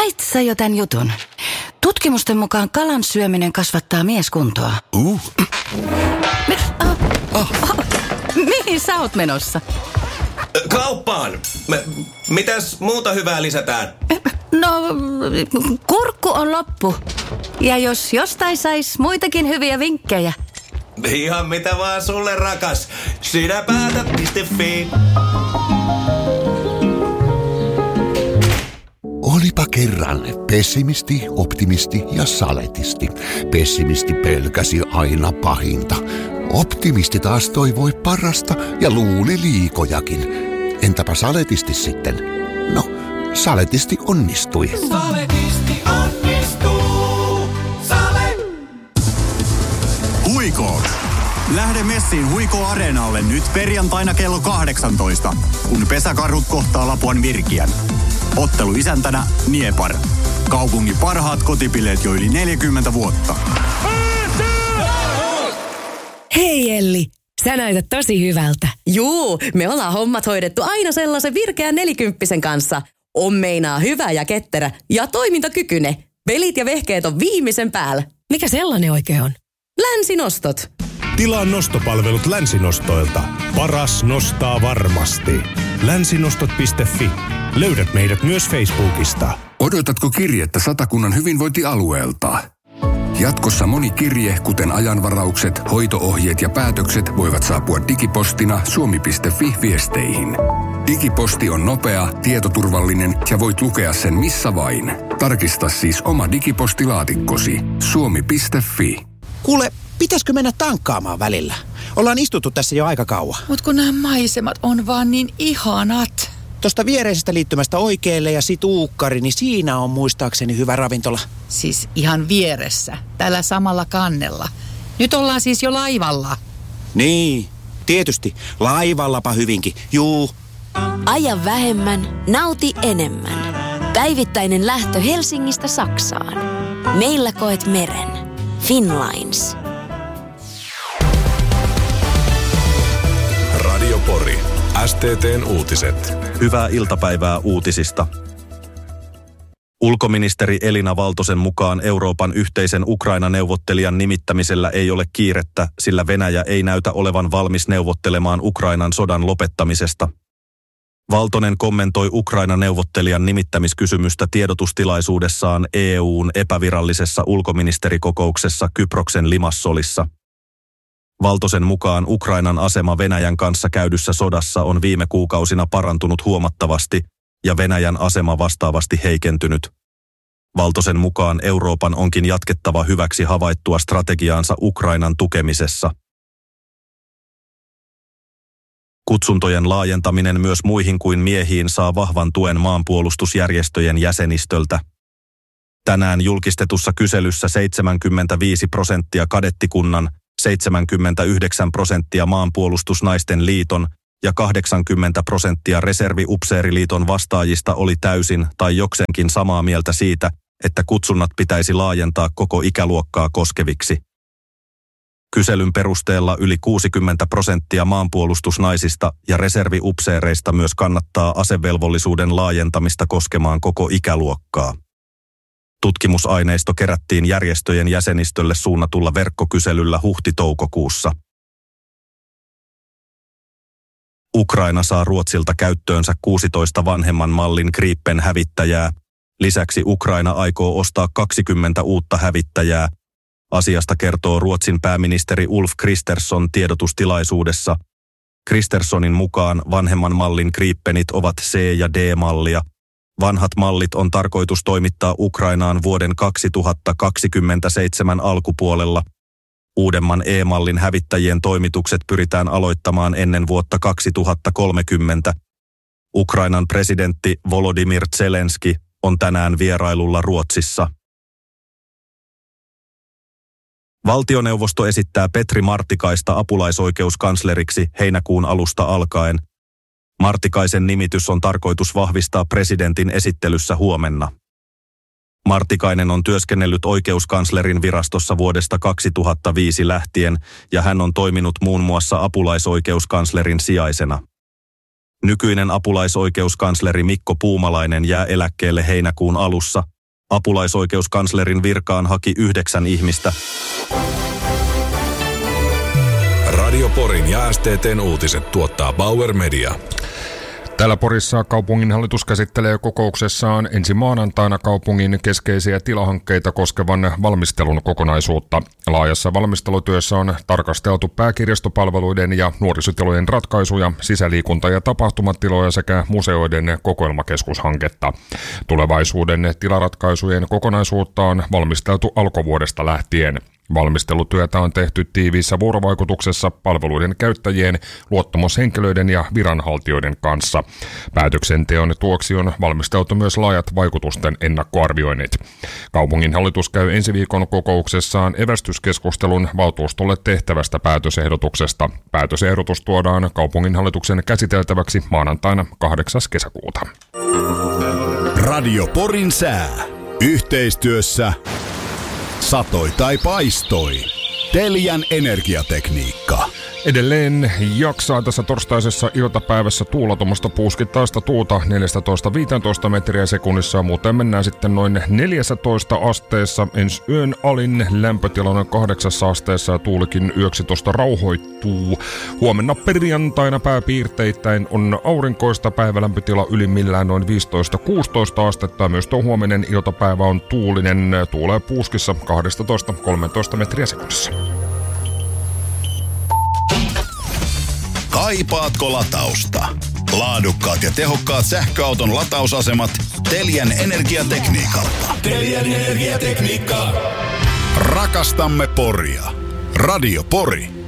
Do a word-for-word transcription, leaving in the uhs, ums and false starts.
Näit sä jo tän jutun? Tutkimusten mukaan kalan syöminen kasvattaa mieskuntoa. Uh. Me, oh, oh. Oh. Mihin sä oot menossa? Kauppaan. Me, mitäs muuta hyvää lisätään? No, kurkku on loppu. Ja jos jostain sais muitakin hyviä vinkkejä. Ihan mitä vaan sulle, rakas. Sinä päätät piste fi. Olipa kerran pessimisti, optimisti ja saletisti. Pessimisti pelkäsi aina pahinta. Optimisti taas toivoi parasta ja luuli liikojakin. Entäpä saletisti sitten? No, saletisti onnistui. Saletisti onnistuu. Sale. Huikoo! Lähde messiin Huikoo Areenalle nyt perjantaina kello kahdeksantoista, kun pesäkarhut kohtaa Lapuan Virkiän. Ottelu isäntänä Niepar. Kaupungin parhaat kotipileet jo yli neljäkymmentä vuotta. Hei Elli, sä näytät tosi hyvältä. Juu, me ollaan hommat hoidettu aina sellaisen virkeän nelikymppisen kanssa. On meinaa hyvä ja ketterä ja toimintakykyinen. Pelit ja vehkeet on viimeisen päällä. Mikä sellainen oikein on? Länsinostot. Tilaa nostopalvelut Länsinostoilta. Paras nostaa varmasti. Länsinostot piste fi. Löydät meidät myös Facebookista. Odotatko kirjettä Satakunnan hyvinvointialueelta? Jatkossa moni kirje, kuten ajanvaraukset, hoitoohjeet ja päätökset voivat saapua digipostina suomi piste fi-viesteihin. Digiposti on nopea, tietoturvallinen ja voit lukea sen missä vain. Tarkista siis oma digipostilaatikkosi suomi piste fi. Kuule, pitäisikö mennä tankkaamaan välillä? Ollaan istuttu tässä jo aika kauan. Mut kun nämä maisemat on vaan niin ihanat. Tuosta viereisestä liittymästä oikealle ja sit uukkari, niin siinä on muistaakseni hyvä ravintola. Siis ihan vieressä, tällä samalla kannella. Nyt ollaan siis jo laivalla. Niin, tietysti. Laivallapa hyvinkin, juu. Aja vähemmän, nauti enemmän. Päivittäinen lähtö Helsingistä Saksaan. Meillä koet meren. Finnlines. Radio Pori. S T T:n uutiset. Hyvää iltapäivää uutisista. Ulkoministeri Elina Valtosen mukaan Euroopan yhteisen Ukraina-neuvottelijan nimittämisellä ei ole kiirettä, sillä Venäjä ei näytä olevan valmis neuvottelemaan Ukrainan sodan lopettamisesta. Valtonen kommentoi Ukraina-neuvottelijan nimittämiskysymystä tiedotustilaisuudessaan E U:n epävirallisessa ulkoministerikokouksessa Kyproksen Limassolissa. Valtosen mukaan Ukrainan asema Venäjän kanssa käydyssä sodassa on viime kuukausina parantunut huomattavasti ja Venäjän asema vastaavasti heikentynyt. Valtosen mukaan Euroopan onkin jatkettava hyväksi havaittua strategiaansa Ukrainan tukemisessa. Kutsuntojen laajentaminen myös muihin kuin miehiin saa vahvan tuen maanpuolustusjärjestöjen jäsenistöltä. Tänään julkistetussa kyselyssä seitsemänkymmentäviisi prosenttia kadettikunnan, seitsemänkymmentäyhdeksän prosenttia Maanpuolustusnaisten liiton ja kahdeksankymmentä prosenttia Reserviupseeriliiton vastaajista oli täysin tai jokseenkin samaa mieltä siitä, että kutsunnat pitäisi laajentaa koko ikäluokkaa koskeviksi. Kyselyn perusteella yli kuusikymmentä prosenttia maanpuolustusnaisista ja reserviupseereista myös kannattaa asevelvollisuuden laajentamista koskemaan koko ikäluokkaa. Tutkimusaineisto kerättiin järjestöjen jäsenistölle suunnatulla verkkokyselyllä huhti-toukokuussa. Ukraina saa Ruotsilta käyttöönsä kuusitoista vanhemman mallin Gripen hävittäjää. Lisäksi Ukraina aikoo ostaa kaksikymmentä uutta hävittäjää. Asiasta kertoo Ruotsin pääministeri Ulf Kristersson tiedotustilaisuudessa. Kristerssonin mukaan vanhemman mallin Gripenit ovat C- ja D-mallia. Vanhat mallit on tarkoitus toimittaa Ukrainaan vuoden kaksituhattakaksikymmentäseitsemän alkupuolella. Uudemman E-mallin hävittäjien toimitukset pyritään aloittamaan ennen vuotta kaksituhattakolmekymmentä. Ukrainan presidentti Volodymyr Zelenski on tänään vierailulla Ruotsissa. Valtioneuvosto esittää Petri Martikaista apulaisoikeuskansleriksi heinäkuun alusta alkaen. Martikaisen nimitys on tarkoitus vahvistaa presidentin esittelyssä huomenna. Martikainen on työskennellyt oikeuskanslerin virastossa vuodesta kaksituhattaviisi lähtien ja hän on toiminut muun muassa apulaisoikeuskanslerin sijaisena. Nykyinen apulaisoikeuskansleri Mikko Puumalainen jää eläkkeelle heinäkuun alussa Apulaisoikeuskanslerin virkaan haki yhdeksän ihmistä. Radio Porin ja S T T:n uutiset tuottaa Bauer Media. Täällä Porissa kaupunginhallitus käsittelee kokouksessaan ensi maanantaina kaupungin keskeisiä tilahankkeita koskevan valmistelun kokonaisuutta. Laajassa valmistelutyössä on tarkasteltu pääkirjastopalveluiden ja nuorisotilojen ratkaisuja, sisäliikunta- ja tapahtumatiloja sekä museoiden kokoelmakeskushanketta. Tulevaisuuden tilaratkaisujen kokonaisuutta on valmisteltu alkuvuodesta lähtien. Valmistelutyötä on tehty tiiviissä vuorovaikutuksessa palveluiden käyttäjien, luottamushenkilöiden ja viranhaltijoiden kanssa. Päätöksenteon tuoksi on valmisteltu myös laajat vaikutusten ennakkoarvioinnit. Kaupunginhallitus käy ensi viikon kokouksessaan evästyskeskustelun valtuustolle tehtävästä päätösehdotuksesta. Päätösehdotus tuodaan kaupunginhallituksen käsiteltäväksi maanantaina kahdeksas kesäkuuta. Radio Porin sää. Yhteistyössä satoi tai paistoi. Telian energiatekniikka. Edelleen jaksaa tässä torstaisessa iltapäivässä tuulatomasta puuskittaista tuuta neljätoista viisitoista metriä sekunnissa. Muuten mennään sitten noin neljätoista asteessa. Ensi yön alin lämpötila on kahdeksassa asteessa ja tuulikin yöksi tuosta rauhoittuu. Huomenna perjantaina pääpiirteittäin on aurinkoista, päivälämpötila ylimmillään noin viisitoista kuusitoista astetta. Myös tuo huominen iltapäivä on tuulinen. Tuulee puuskissa kaksitoista kolmetoista metriä sekunnissa. Kaipaatko latausta? Laadukkaat ja tehokkaat sähköauton latausasemat Telian energiatekniikalta. Telian energiatekniikka. Rakastamme Poria. Radio Pori.